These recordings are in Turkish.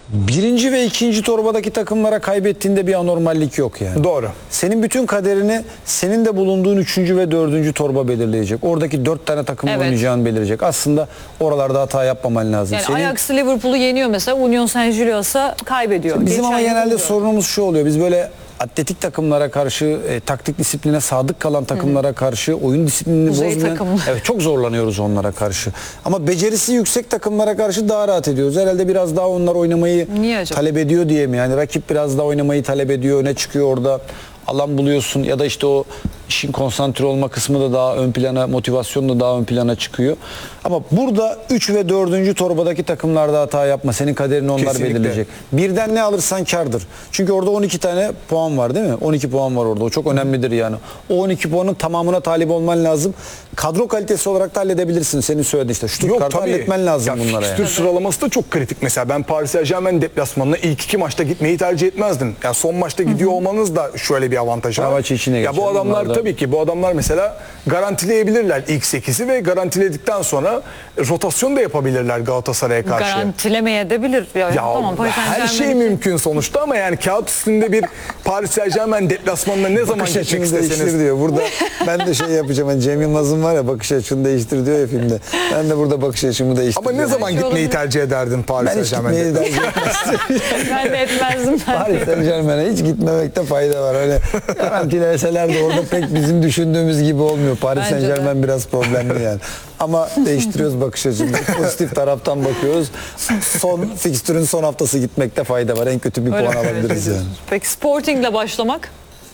Birinci ve ikinci torbadaki takımlara kaybettiğinde bir anormallik yok yani. Doğru. Senin bütün kaderini senin de bulunduğun üçüncü ve dördüncü torba belirleyecek. Oradaki 4 tane takımın oynayacağını belirleyecek. Aslında oralarda hata yapmaman lazım. Yani Ajax Liverpool'u yeniyor mesela, Union Saint-Gillois'a kaybediyor. Bizim ama genelde sorunumuz şu oluyor. Biz böyle atletik takımlara karşı, taktik disipline sadık kalan takımlara karşı, oyun disiplinini bozmayan, evet, çok zorlanıyoruz onlara karşı. Ama becerisi yüksek takımlara karşı daha rahat ediyoruz. Herhalde biraz daha onlar oynamayı talep ediyor diye mi? Yani rakip biraz daha oynamayı talep ediyor, öne çıkıyor orada. Alan buluyorsun ya da işte o işin konsantre olma kısmı da daha ön plana, motivasyon da daha ön plana çıkıyor. Ama burada 3 ve 4. torbadaki takımlarda hata yapma. Senin kaderini onlar Kesinlikle belirleyecek. Birden ne alırsan kârdır. Çünkü orada 12 tane puan var değil mi? 12 puan var orada. O çok önemlidir yani. O 12 puanın tamamına talip olman lazım. Kadro kalitesi olarak da halledebilirsin. Senin söylediğin işte. Stuttgart'ı halletmen lazım bunlara. Fikstür yani. sıralaması da çok kritik. Mesela ben Paris Saint-Germain deplasmanına ilk 2 maçta gitmeyi tercih etmezdim. Yani son maçta gidiyor olmanız da şöyle bir avantajı var. Ya bu adamlar tabii ki, bu adamlar mesela garantileyebilirler ilk 8'i ve garantiledikten sonra rotasyon da yapabilirler Galatasaray'a karşı. Garantilemeyebilir. Ya tamam, her şey mümkün sonuçta ama yani kağıt üstünde bir Paris Saint-Germain deplasmanına ne zaman gitmek isteseniz. Diyor. Burada ben de şey yapacağım. Hani Cem Yılmaz'ın var ya, bakış açını değiştir diyor ya filmde. Ben de burada bakış açımı değiştiriyorum. Ama ne zaman gitmeyi tercih ederdin Paris Saint-Germain'e? Ben hiç gitmeyi tercih etmezdim. Ben de etmezdim. Paris Saint-Germain'e hiç gitmemekte fayda var. Öyle garantileseler de orada pek bizim düşündüğümüz gibi olmuyor. Paris Saint-Germain biraz problemli yani. Ama değiştiriyoruz bakış açımızı. Pozitif taraftan bakıyoruz. Son fikstürün son haftası gitmekte fayda var. En kötü bir puan alabiliriz yani. Peki Sporting'le başlamak?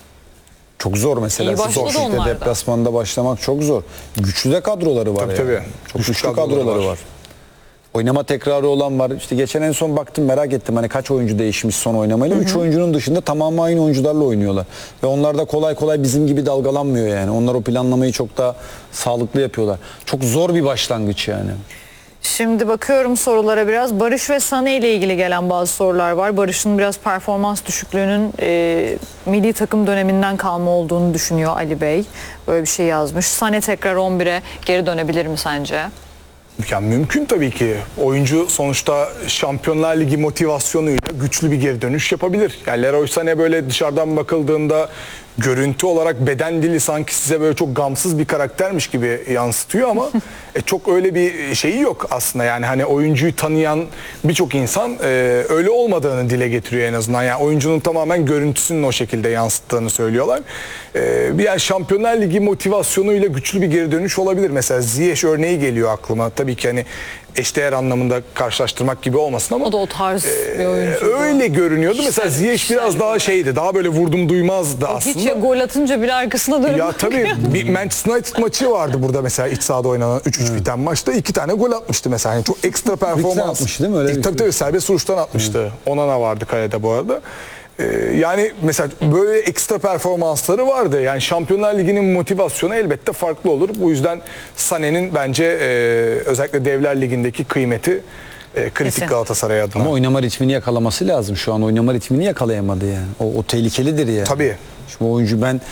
Çok zor mesela. Sporting'de deplasmanda başlamak çok zor. Güçlü de kadroları var. Tabii. Çok güçlü kadroları var. Oynama tekrarı olan var. İşte geçen en son baktım, merak ettim hani kaç oyuncu değişmiş son oynamayla. 3 oyuncunun dışında tamamı aynı oyuncularla oynuyorlar. Ve onlar da kolay kolay bizim gibi dalgalanmıyor yani. Onlar o planlamayı çok daha sağlıklı yapıyorlar. Çok zor bir başlangıç yani. Şimdi bakıyorum sorulara biraz. Barış ve Sané ile ilgili gelen bazı sorular var. Barış'ın biraz performans düşüklüğünün milli takım döneminden kalma olduğunu düşünüyor Ali Bey. Böyle bir şey yazmış. Sané tekrar 11'e geri dönebilir mi sence? Yani mümkün tabii ki. Oyuncu sonuçta Şampiyonlar Ligi motivasyonuyla güçlü bir geri dönüş yapabilir. Yani Leroy Sané böyle dışarıdan bakıldığında görüntü olarak beden dili sanki size böyle çok gamsız bir karaktermiş gibi yansıtıyor ama çok öyle bir şeyi yok aslında. Yani hani oyuncuyu tanıyan birçok insan öyle olmadığını dile getiriyor en azından. Yani oyuncunun tamamen görüntüsünün o şekilde yansıttığını söylüyorlar. Bir Şampiyonlar Ligi motivasyonuyla güçlü bir geri dönüş olabilir. Mesela Ziyech örneği geliyor aklıma. Tabii ki hani eşdeğer anlamında karşılaştırmak gibi olmasın ama o da o tarz bir oyuncu. Öyle görünüyordu. Mesela Ziyech biraz daha şeydi. Daha böyle vurdum duymazdı aslında. Hiç gol atınca bile arkasına dönüp. Ya tabii bir Manchester United maçı vardı burada mesela, iç sahada oynanan 3-3 biten maçta 2 tane gol atmıştı mesela. Yani çok ekstra performans. atmıştı değil mi? Öyle tabii serbest vuruştan atmıştı. Onana vardı kalede bu arada. Yani mesela böyle ekstra performansları vardı. Yani Şampiyonlar Ligi'nin motivasyonu elbette farklı olur. Bu yüzden Sané'nin bence özellikle Devler Ligi'ndeki kıymeti kritik Galatasaray adına. Ama oynama ritmini yakalaması lazım. Şu an oynama ritmini yakalayamadı yani. O tehlikelidir yani. Tabii. Şimdi oyuncu ben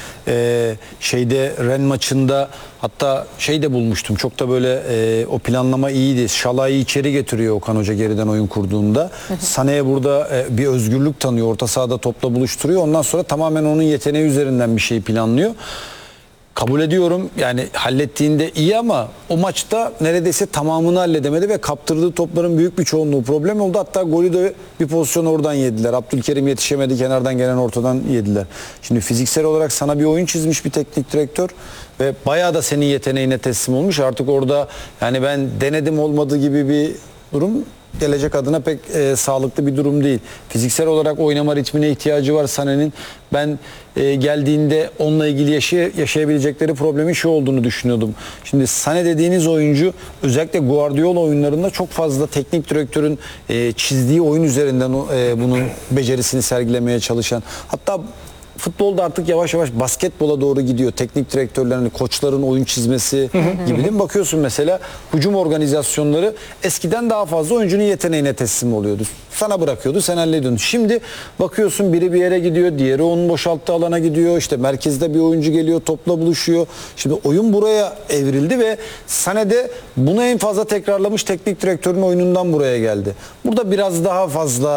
Rennes maçında hatta de bulmuştum. Çok da böyle o planlama iyiydi. Şalay'ı içeri getiriyor Okan Hoca geriden oyun kurduğunda. Sané'ye burada bir özgürlük tanıyor. Orta sahada topla buluşturuyor. Ondan sonra tamamen onun yeteneği üzerinden bir şey planlıyor. Kabul ediyorum yani hallettiğinde iyi ama o maçta neredeyse tamamını halledemedi ve kaptırdığı topların büyük bir çoğunluğu problem oldu. Hatta golü de bir pozisyon oradan yediler. Abdülkerim yetişemedi, kenardan gelen ortadan yediler. Şimdi fiziksel olarak sana bir oyun çizmiş bir teknik direktör ve bayağı da senin yeteneğine teslim olmuş. Artık orada yani ben denedim olmadığı gibi bir durum gelecek adına pek sağlıklı bir durum değil. Fiziksel olarak oynama ritmine ihtiyacı var Sané'nin. Ben geldiğinde onunla ilgili yaşayabilecekleri problemin şu olduğunu düşünüyordum. Şimdi Sané dediğiniz oyuncu özellikle Guardiola oyunlarında çok fazla teknik direktörün çizdiği oyun üzerinden bunun becerisini sergilemeye çalışan, hatta futbolda artık yavaş yavaş basketbola doğru gidiyor. Teknik direktörlerin, koçların oyun çizmesi gibi değil mi? Bakıyorsun mesela hücum organizasyonları eskiden daha fazla oyuncunun yeteneğine teslim oluyordu. Sana bırakıyordu, sen hallediyordun. Şimdi bakıyorsun biri bir yere gidiyor, diğeri onun boşalttığı alana gidiyor. İşte merkezde bir oyuncu geliyor, topla buluşuyor. Şimdi oyun buraya evrildi ve Sané de bunu en fazla tekrarlamış teknik direktörün oyunundan buraya geldi. Burada biraz daha fazla